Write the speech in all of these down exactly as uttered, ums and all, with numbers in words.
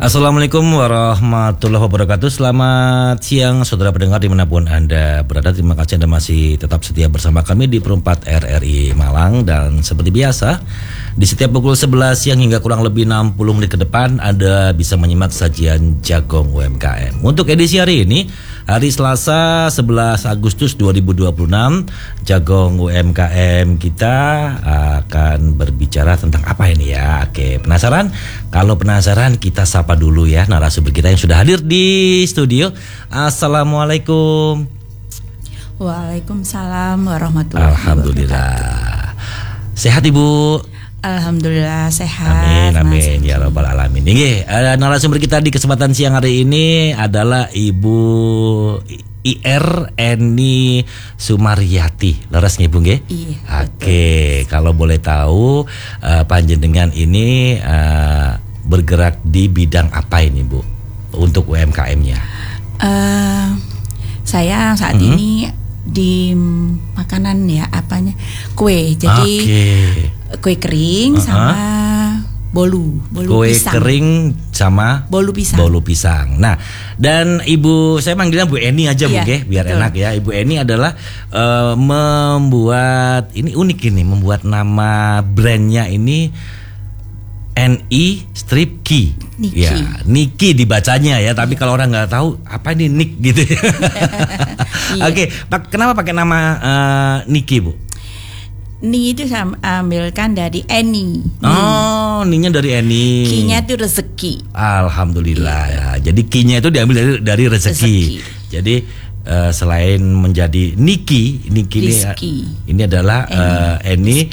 Assalamualaikum warahmatullahi wabarakatuh. Selamat siang saudara pendengar dimanapun Anda berada. Terima kasih Anda masih tetap setia bersama kami di Perempat R R I Malang. Dan seperti biasa, di setiap pukul sebelas siang hingga kurang lebih enam puluh menit ke depan Anda bisa menyimak sajian Jagong U M K M. Untuk edisi hari ini, hari Selasa sebelas Agustus dua ribu dua puluh enam, Jagong U M K M kita akan berbicara tentang apa ini ya? Oke, penasaran? Kalau penasaran, kita sapa dulu ya narasumber kita yang sudah hadir di studio. Assalamualaikum. Waalaikumsalam warahmatullahi wabarakatuh. Alhamdulillah. Sehat Ibu? Alhamdulillah sehat. Amin amin ya rabbal alamin. Ini uh, narasumber kita di kesempatan siang hari ini adalah Ibu I R Eni Sumaryati. Leres nih Bu nggih? Iya. Oke, kalau boleh tahu uh, panjenengan ini uh, bergerak di bidang apa ini Bu untuk U M K M-nya? Uh, saya saat mm-hmm. ini di makanan ya apanya kue. Jadi okay. kue kering uh-huh. sama bolu, bolu kue pisang. kering sama bolu pisang. Bolu pisang. Nah, dan Ibu, saya manggilnya Bu Eni aja Bu, iya, biar betul. enak ya. Ibu Eni adalah uh, membuat ini unik ini, membuat nama brandnya ini N I strip Ki. Niki. Ya, Niki dibacanya ya, tapi iya. kalau orang nggak tahu apa ini Nik gitu. Iya. Oke, Pak, kenapa pakai nama uh, Niki Bu? Ni itu saya ambilkan dari Eni. Oh, Ninya dari Eni. Ki-nya itu rezeki. Alhamdulillah ya. Jadi Ki-nya itu diambil dari dari rezeki. rezeki. Jadi uh, selain menjadi Niki, Niki ini, ini adalah uh, Eni.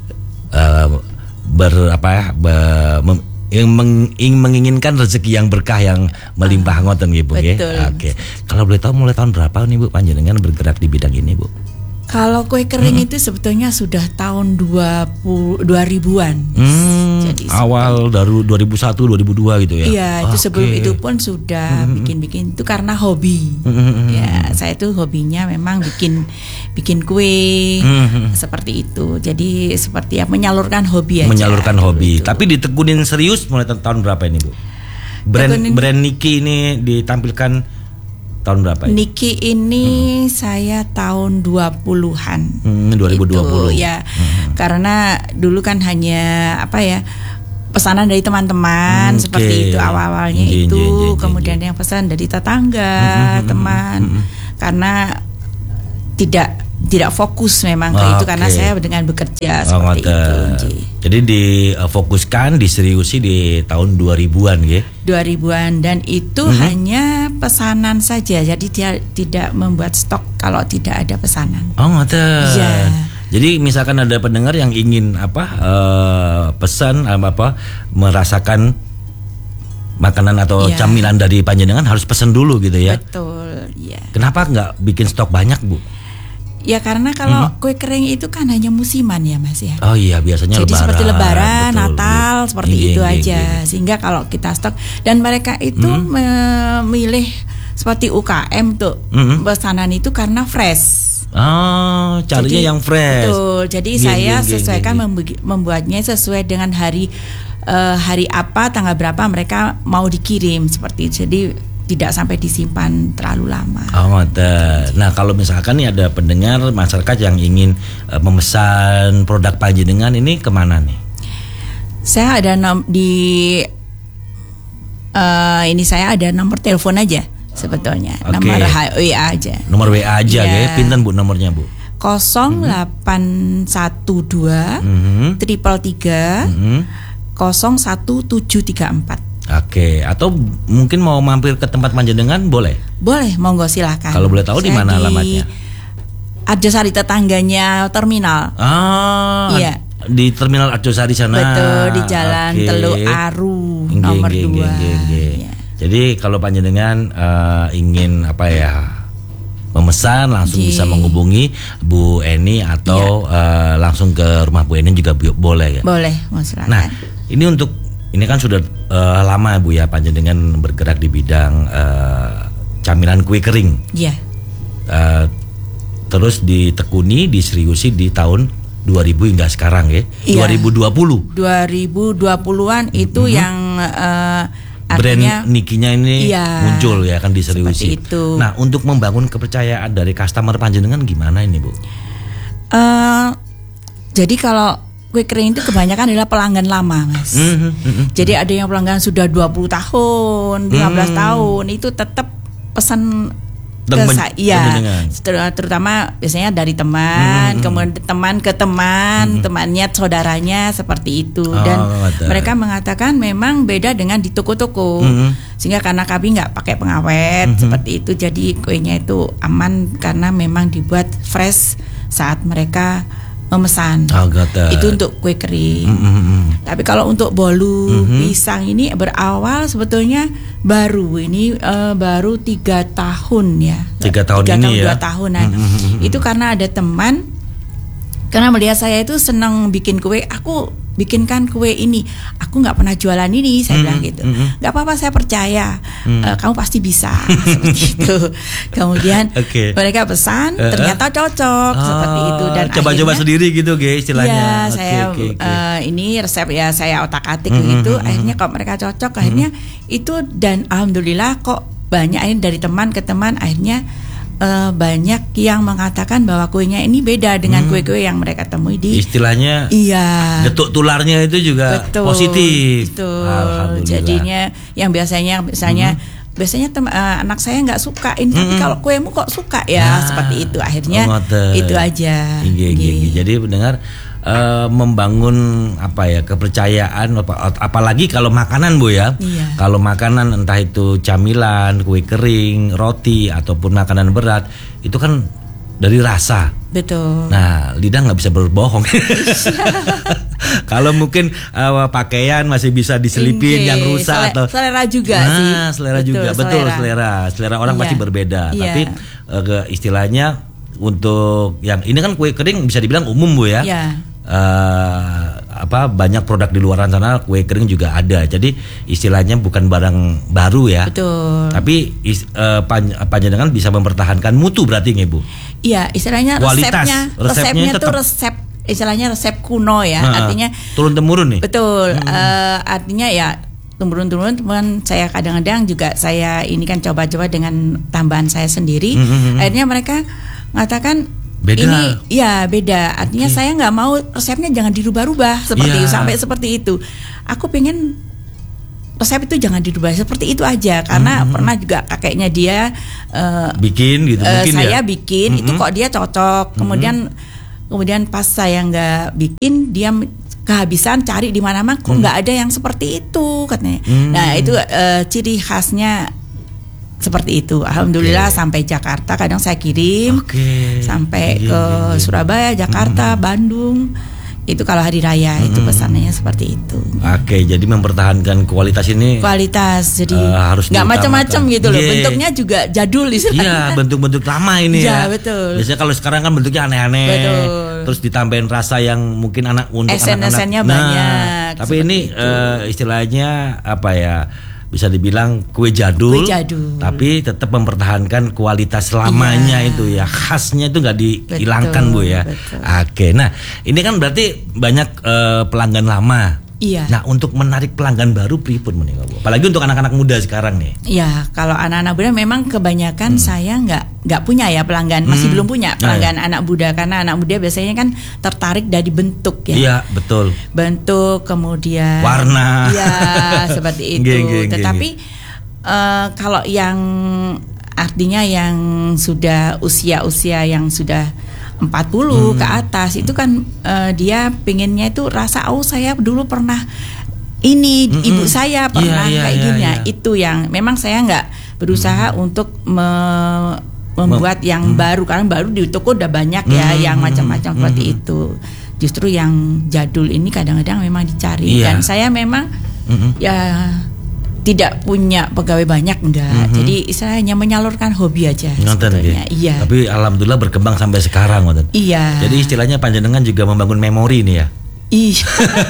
Uh, ber apa ya? Ber, mem, yang meng, ingin menginginkan rezeki yang berkah yang melimpah ah, ngoten nggih Bu nggih. Oke. Kalau boleh tahu mulai tahun berapa nih Bu panjenengan bergerak di bidang ini Bu? Kalau kue kering hmm. itu sebetulnya sudah tahun dua ribuan. Hmm, Jadi awal dari dua ribu satu, dua ribu dua gitu ya. Iya, itu okay. sebelum itu pun sudah hmm. bikin-bikin itu karena hobi. Hmm. Ya, saya tuh hobinya memang bikin bikin kue hmm. seperti itu. Jadi seperti ya menyalurkan hobi aja. Menyalurkan hobi. Itu. Tapi ditekunin serius mulai tahun berapa ini Bu? Brand Tekunin. brand Niki ini ditampilkan tahun berapa ini? Niki ini hmm. saya tahun dua puluhan. Hmm, dua ribu dua puluh. Itu, ya. Hmm. Karena dulu kan hanya apa ya? Pesanan dari teman-teman hmm, seperti okay. itu awal-awalnya jin, itu, jin, jin, kemudian jin. yang pesan dari tetangga, hmm, teman. Hmm, hmm. Karena tidak tidak fokus memang ke oh, itu okay. karena saya dengan bekerja oh, seperti mata. itu. Jadi difokuskan, diseriusi di tahun dua ribuan ya. dua ribuan dan itu mm-hmm. hanya pesanan saja. Jadi dia tidak membuat stok kalau tidak ada pesanan. Oh, mata. Iya. Jadi misalkan ada pendengar yang ingin apa uh, pesan apa merasakan makanan atau ya. camilan dari panjenengan harus pesan dulu gitu ya. Betul, ya. Kenapa nggak bikin stok banyak Bu? Ya karena kalau hmm. kue kering itu kan hanya musiman ya Mas ya. Oh iya biasanya Jadi lebaran. seperti lebaran, betul, Natal betul. seperti Gini, itu gini, aja. gini. Sehingga kalau kita stok dan mereka itu hmm. memilih seperti U K M tuh hmm. pesanan itu karena fresh. Oh, carinya jadi, yang fresh. Betul. Jadi gini, saya gini, sesuaikan gini. membuatnya sesuai dengan hari uh, hari apa, tanggal berapa mereka mau dikirim seperti itu. Jadi tidak sampai disimpan terlalu lama. Oh, nah kalau misalkan nih ada pendengar masyarakat yang ingin uh, memesan produk panjenengan ini kemana nih? Saya ada nom- di uh, ini saya ada nomor telepon aja sebetulnya. Okay. Nomor W A aja. Nomor W A aja ya. Pinten Bu nomornya Bu? nol delapan satu dua triple tiga nol satu tujuh tiga empat. Oke, atau mungkin mau mampir ke tempat panjenengan boleh? Boleh, monggo silakan. Kalau boleh tahu di mana alamatnya? Arjosari tetangganya terminal. Ah, iya. Di terminal Arjosari sana. Betul, di Jalan okay. Teluk Aru geng, nomor geng, dua. Geng, geng, geng. Ya. Jadi kalau panjenengan uh, ingin apa ya? memesan langsung Jee. bisa menghubungi Bu Eni atau ya. uh, langsung ke rumah Bu Eni juga boleh ya? Boleh, mau silakan. Nah, ini untuk ini kan sudah uh, lama Bu ya panjenengan bergerak di bidang uh, camilan kue kering. Iya. Uh, terus ditekuni, diseriusi di tahun dua ribu hingga sekarang ya. Iya. dua ribu dua puluh. dua ribu dua puluhan itu mm-hmm. yang uh, Artinya, brand Nikinya ini iya, muncul ya, kan diseriusi. Nah, untuk membangun kepercayaan dari customer panjenengan gimana ini, Bu? Uh, jadi kalau kue kering itu kebanyakan adalah pelanggan lama, Mas. Mm-hmm, mm-hmm. Jadi ada yang pelanggan sudah dua puluh tahun, lima belas mm. tahun, itu tetap pesan ke saya, ya, terutama biasanya dari teman, hmm, kemudian teman ke teman, hmm. temannya, saudaranya seperti itu. Oh, dan betul. Mereka mengatakan memang beda dengan di toko-toko, hmm. sehingga karena kami nggak pakai pengawet hmm. seperti itu, jadi kuenya itu aman karena memang dibuat fresh saat mereka memesan. Oh, itu untuk kue kering. Mm-hmm. Tapi kalau untuk bolu mm-hmm. pisang ini berawal sebetulnya baru ini uh, baru tiga tahun ya. Tiga tahun tiga ini tahun, ya. Dua tahunan. Mm-hmm. Itu karena ada teman, karena melihat saya itu senang bikin kue, aku bikinkan kue ini, aku nggak pernah jualan ini, saya mm-hmm. bilang gitu. Nggak mm-hmm. apa-apa, saya percaya, mm. uh, kamu pasti bisa. Seperti itu. Kemudian okay. mereka pesan, uh-huh. ternyata cocok oh, seperti itu, dan coba-coba sendiri gitu, guys, istilahnya. Ya, okay, saya okay, okay. Uh, ini resep ya saya otak-atik mm-hmm. gitu. Akhirnya kalau mereka cocok, mm-hmm. akhirnya itu, dan alhamdulillah kok banyak ini dari teman ke teman, akhirnya Uh, banyak yang mengatakan bahwa kuenya ini beda dengan hmm. kue-kue yang mereka temui di, istilahnya, iya, getuk tularnya itu juga betul, positif. Betul. Jadinya yang biasanya misalnya hmm. biasanya tem- uh, anak saya nggak suka ini, hmm. tapi kalau kuemu kok suka ya, nah, seperti itu. Akhirnya oh, itu aja. Gigi, gigi. Jadi mendengar Uh, membangun apa ya, kepercayaan, ap- apalagi kalau makanan, Bu ya. Iya. Kalau makanan entah itu camilan, kue kering, roti ataupun makanan berat, itu kan dari rasa. Betul. Nah, lidah nggak bisa berbohong. Kalau mungkin uh, pakaian masih bisa diselipin okay. yang rusak, Sele- atau selera juga nah, sih. selera betul, juga, betul selera. selera, selera orang iya. pasti berbeda. Iya. Tapi uh, istilahnya untuk yang ini kan kue kering bisa dibilang umum, Bu ya. Iya. Uh, apa banyak produk di luaran sana kue kering juga ada, jadi istilahnya bukan barang baru ya. Betul. Tapi is, uh, panjenengan bisa mempertahankan mutu berarti nih, Bu. Iya, istilahnya kualitas, resepnya resepnya itu resep istilahnya resep kuno ya, uh, artinya turun temurun nih. Betul. Hmm. Uh, artinya ya turun-turun, teman saya kadang-kadang juga saya ini kan coba-coba dengan tambahan saya sendiri. Hmm. Akhirnya mereka mengatakan beda. Ini ya beda. Artinya okay. saya nggak mau resepnya jangan dirubah-rubah seperti yeah. itu, sampai seperti itu. Aku pengen resep itu jangan dirubah seperti itu aja, karena mm-hmm. pernah juga kakeknya dia uh, bikin gitu. Uh, mungkin saya ya? bikin mm-hmm. itu kok dia cocok. Kemudian mm-hmm. kemudian pas saya nggak bikin, dia kehabisan cari di mana-mana, kok nggak mm-hmm. ada yang seperti itu katanya. Mm-hmm. Nah itu uh, ciri khasnya. Seperti itu. Alhamdulillah okay. sampai Jakarta kadang saya kirim okay. sampai yeah, ke yeah, yeah. Surabaya, Jakarta, mm-hmm. Bandung. Itu kalau hari raya mm-hmm. itu pesanannya seperti itu. Oke, okay, jadi mempertahankan kualitas ini. Kualitas, jadi uh, harus nggak macam-macam gitu loh. Yeah. Bentuknya juga jadul istilahnya. Iya, bentuk-bentuk lama ini ya. ya. Betul. Biasanya kalau sekarang kan bentuknya aneh-aneh. Betul. Terus ditambahin rasa yang mungkin anak untuk anak-anak. Esen-esennya nah, banyak. Tapi ini uh, istilahnya apa ya? Bisa dibilang kue jadul, kue jadul, tapi tetap mempertahankan kualitas lamanya iya. itu ya, khasnya itu nggak dihilangkan, Bu ya. Betul. Oke, nah ini kan berarti banyak uh, pelanggan lama. Iya. Nah untuk menarik pelanggan baru pripun meninggal, Bu? Apalagi untuk anak-anak muda sekarang nih. Iya, kalau anak-anak muda memang kebanyakan hmm. saya nggak nggak punya ya pelanggan, masih hmm. belum punya pelanggan nah, ya. anak muda, karena anak muda biasanya kan tertarik dari bentuk ya. Iya betul. Bentuk, kemudian warna. Iya seperti itu. Geng, geng, Tetapi geng. Uh, kalau yang artinya yang sudah usia-usia yang sudah empat puluh hmm. ke atas itu kan uh, dia pengennya itu rasa, oh saya dulu pernah ini mm-mm. ibu saya pernah yeah, yeah, kayak gini yeah, yeah. Itu yang memang saya nggak berusaha mm. untuk me- membuat Mem- yang mm. baru, karena baru di toko udah banyak ya mm. yang macam-macam mm. seperti itu. Justru yang jadul ini kadang-kadang memang dicari yeah. dan saya memang mm-mm. ya tidak punya pegawai banyak, enggak. Mm-hmm. Jadi saya hanya menyalurkan hobi aja. Nonton, sebetulnya. Iya. Tapi alhamdulillah berkembang sampai sekarang, nonton. Iya. Jadi istilahnya panjenengan juga membangun memori nih ya. Iya.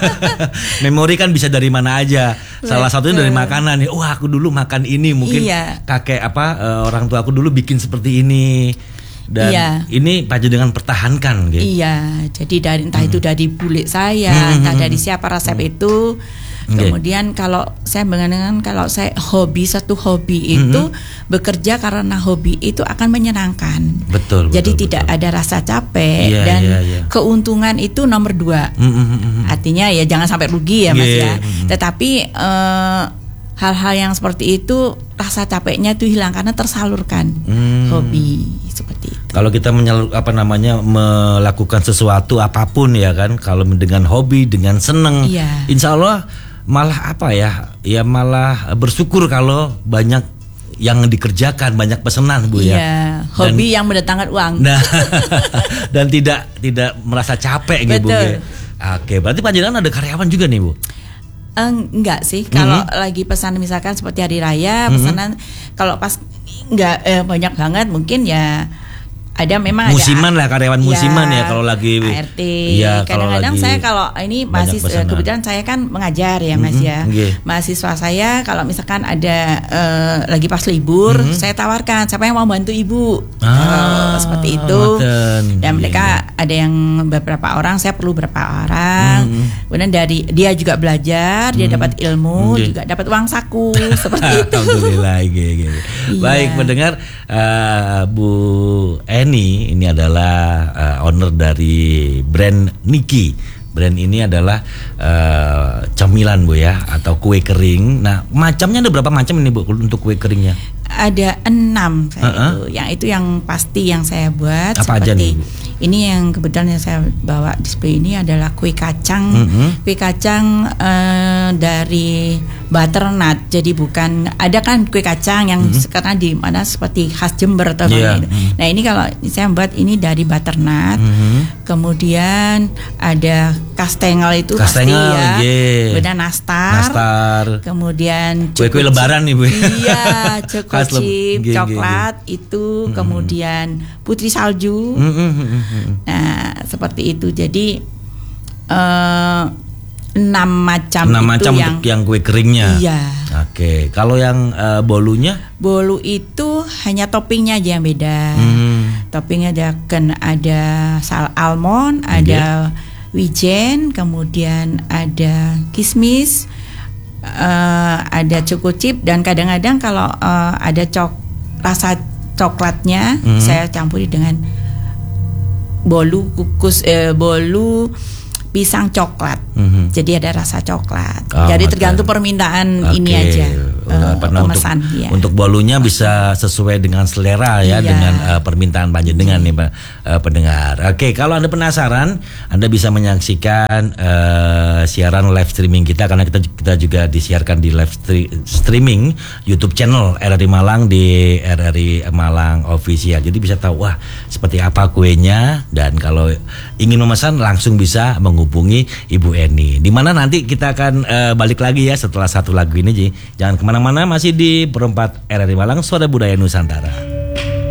Memori kan bisa dari mana aja. Betul. Salah satunya dari makanan nih. Wah, aku dulu makan ini, mungkin iya. kakek apa uh, orang tua aku dulu bikin seperti ini. Dan iya. ini panjenengan pertahankan, gitu. Iya. Jadi dari entah hmm. itu dari bulik saya, hmm. entah dari siapa resep hmm. itu. Okay. Kemudian kalau saya dengan kalau saya hobi satu hobi itu mm-hmm. bekerja karena hobi itu akan menyenangkan. Betul. Jadi betul, tidak betul. ada rasa capek yeah, dan yeah, yeah. keuntungan itu nomor dua. Mm-hmm. Artinya ya jangan sampai rugi ya Mas yeah. ya. Mm-hmm. Tetapi uh, hal-hal yang seperti itu rasa capeknya itu hilang karena tersalurkan mm. hobi seperti itu. Kalau kita menyalur, apa namanya melakukan sesuatu apapun ya kan, kalau dengan hobi dengan seneng, yeah. insya Allah malah apa ya, ya malah bersyukur kalau banyak yang dikerjakan, banyak pesanan Bu ya. Iya, hobi dan, yang mendatangkan uang. Nah, dan tidak tidak merasa capek gitu Bu ya. Oke, berarti panjenengan ada karyawan juga nih Bu? Enggak sih, kalau mm-hmm. lagi pesan misalkan seperti hari raya, pesanan mm-hmm. kalau pas enggak eh, banyak banget mungkin ya ada memang musiman ada, lah karyawan musiman ya, ya kalau lagi A R T. Ya, kadang-kadang saya kalau ini masih kebetulan saya kan mengajar ya Mas mm-hmm. ya. Okay. Mahasiswa saya kalau misalkan ada uh, lagi pas libur, mm-hmm. saya tawarkan siapa yang mau bantu Ibu. Ah, uh, seperti itu. Maten. Dan mereka yeah. ada yang beberapa orang, saya perlu beberapa orang. Mm-hmm. Kemudian dari dia juga belajar, mm-hmm. dia dapat ilmu, okay. juga dapat uang saku seperti itu. Alhamdulillah gitu. Iya. Baik mendengar uh, Bu Eni ini adalah uh, owner dari brand Niki. Brand ini adalah uh, camilan Bu ya, atau kue kering. Nah macamnya ada berapa macam ini Bu untuk kue keringnya? Ada enam saya uh-uh. itu. Yang itu yang pasti yang saya buat. Apa aja nih Bu? Ini yang kebetulan yang saya bawa display ini adalah kue kacang. Mm-hmm. Kue kacang uh, dari butternut. Jadi bukan, ada kan kue kacang yang mm-hmm. sekarang di mana seperti khas Jember atau yeah. gitu. Mm-hmm. Nah ini kalau saya buat ini dari butternut. Mm-hmm. Kemudian ada kastengel itu kastengel, pasti ya. Yeah. Kemudian nastar. Nastar. Kemudian kue-kue lebaran nih Bu. Iya, choco chip, le- coklat g- g- itu. Mm-hmm. Kemudian putri salju. Mm-hmm. Nah seperti itu. Jadi uh, enam macam enam itu macam yang, untuk yang kue keringnya. Iya. Oke. Kalau yang uh, bolunya? Bolu itu hanya toppingnya aja yang beda. Hmm. Toppingnya ada kan ada sal almond, okay. ada wijen, kemudian ada kismis, uh, ada choco chip, dan kadang-kadang kalau uh, ada cok rasa coklatnya hmm. saya campuri dengan bolu kukus eh, bolu pisang coklat. Mm-hmm. Jadi ada rasa coklat. Oh, jadi tergantung permintaan okay. ini aja. Uh, pemesan untuk, ya. Untuk bolunya bisa sesuai dengan selera ya, iya. dengan uh, permintaan panjenengan nih Pak uh, pendengar. Oke, okay, kalau Anda penasaran, Anda bisa menyaksikan uh, siaran live streaming kita, karena kita kita juga disiarkan di live stre- streaming YouTube channel R R I Malang di R R I Malang Official. Jadi bisa tahu wah seperti apa kuenya, dan kalau ingin memesan langsung bisa menghubungi Ibu Eni. Di mana nanti kita akan uh, balik lagi ya setelah satu lagu ini. Jangan kemana-mana, masih di Perempat R R I Malang, Suara Budaya Nusantara.